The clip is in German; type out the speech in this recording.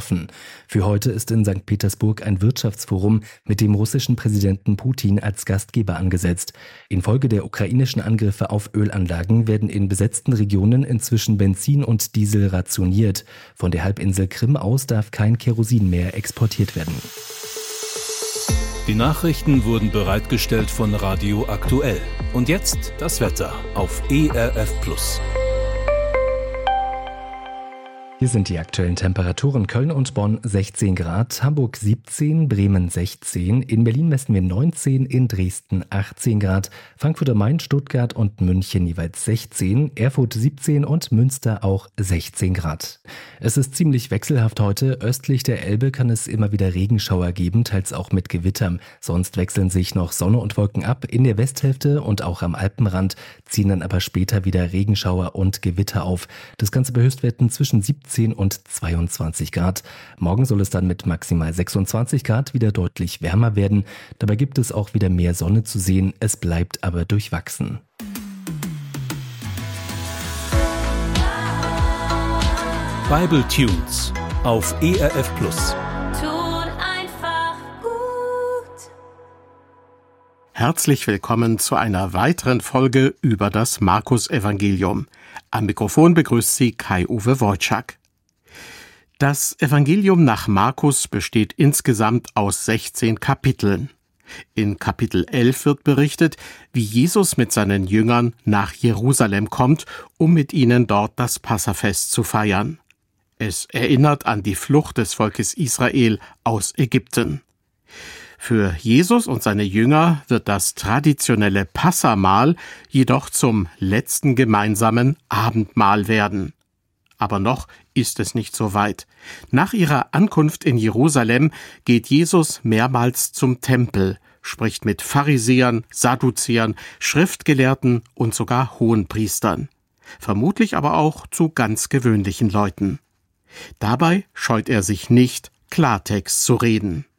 Tropfen. Für heute ist in St. Petersburg ein Wirtschaftsforum mit dem russischen Präsidenten Putin als Gastgeber angesetzt. Infolge der ukrainischen Angriffe auf Ölanlagen werden in besetzten Regionen inzwischen Benzin und Diesel rationiert. Von der Halbinsel Krim aus darf kein Kerosin mehr exportiert werden. Die Nachrichten wurden bereitgestellt von Radio Aktuell. Und jetzt das Wetter auf ERF+. Hier sind die aktuellen Temperaturen: Köln und Bonn 16 Grad, Hamburg 17, Bremen 16, in Berlin messen wir 19, in Dresden 18 Grad, Frankfurt am Main, Stuttgart und München jeweils 16, Erfurt 17 und Münster auch 16 Grad. Es ist ziemlich wechselhaft heute. Östlich der Elbe kann es immer wieder Regenschauer geben, teils auch mit Gewittern. Sonst wechseln sich noch Sonne und Wolken ab. In der Westhälfte und auch am Alpenrand ziehen dann aber später wieder Regenschauer und Gewitter auf. Das Ganze bei Höchstwerten zwischen 17 und 22 Grad. Morgen soll es dann mit maximal 26 Grad wieder deutlich wärmer werden. Dabei gibt es auch wieder mehr Sonne zu sehen. Es bleibt aber durchwachsen. Bible Tunes auf ERF+. Tut einfach gut. Herzlich willkommen zu einer weiteren Folge über das Markus-Evangelium. Am Mikrofon begrüßt Sie Kai-Uwe Wojczak. Das Evangelium nach Markus besteht insgesamt aus 16 Kapiteln. In Kapitel 11 wird berichtet, wie Jesus mit seinen Jüngern nach Jerusalem kommt, um mit ihnen dort das Passafest zu feiern. Es erinnert an die Flucht des Volkes Israel aus Ägypten. Für Jesus und seine Jünger wird das traditionelle Passamahl jedoch zum letzten gemeinsamen Abendmahl werden. Aber noch ist es nicht so weit. Nach ihrer Ankunft in Jerusalem geht Jesus mehrmals zum Tempel, spricht mit Pharisäern, Sadduzäern, Schriftgelehrten und sogar Hohenpriestern. Vermutlich aber auch zu ganz gewöhnlichen Leuten. Dabei scheut er sich nicht, Klartext zu reden.